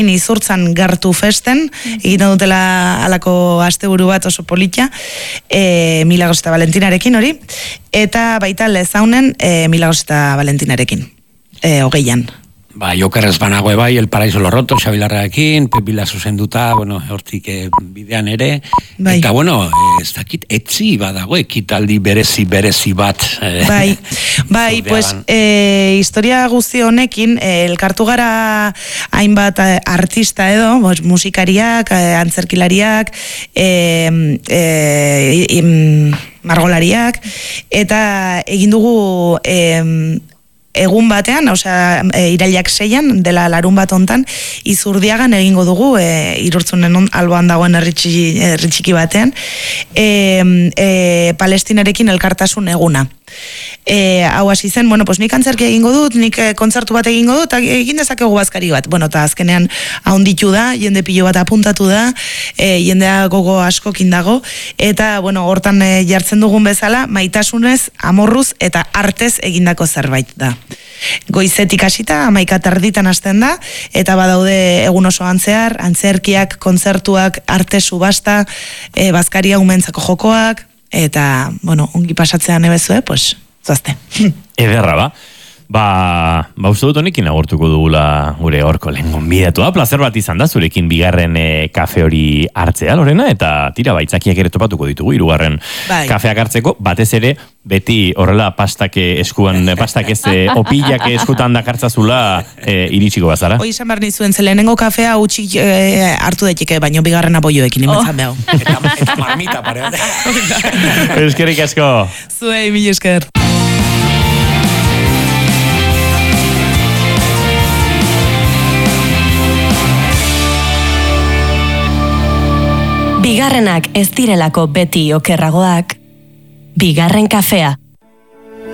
Izurtzan gertu festen, egiten dutela alako asteburu bat oso politia, Milagros eta Valentinarekin hori, eta baita Lezaunen Milagros eta Valentinarekin, 20an. Jokerrez banago bai, El Paraíso lo Roto, Xabilarraekin, Pepila zuzenduta, hortik bidean ere, bai. Eta ez dakit, etzi badago, ekitaldi berezi bat. Bai, pues, historia guzti honekin, elkartu gara hainbat artista edo, musikariak, antzerkilariak, margolariak, eta egin dugu egun batean, irailak 6an, dela larun bat hontan, Izurdiagan egingo dugu, Irurtzunen alboan dagoen herritxiki batean, Palestinarekin elkartasun eguna. Hau hasi zen, nik antzerkia egingo dut, nik kontzertu bat egingo dut, egin dezakegu bazkari bat. Eta azkenean ahonditu da, jende pilo bat apuntatu da, jendea gogo askokin dago, eta hortan jartzen dugun bezala, maitasunez, amorruz eta artez egindako zerbait da. Goizetik hasita, 11:30 hasten da, eta badaude egun osoan zehar, antzerkiak, kontzertuak, arte subasta, bazkaria umentzako jokoak, eta, ongi pasatzean ebezue, pues, zazte. Ederra, uste dut honekin agurtuko dugula gure horko lehen gonbidatua. Plazer bat izan da, zurekin bigarren kafe hori hartzea, Lorena, eta tira baitzakiak ere topatuko ditugu, hirugarren kafeak hartzeko, batez ere, beti horrela pastak ez opilak eskutan dakartzazula iritsiko bazara. Hoi izan behar nizuen, zelenengo kafea utxik hartu daiteke, baino bigarren apoioekin imentzan behau. Eta marmita pare. Eskerrik asko. Zuei, mil esker. Bigarrenak ez direlako beti okerragoak, bigarren kafea.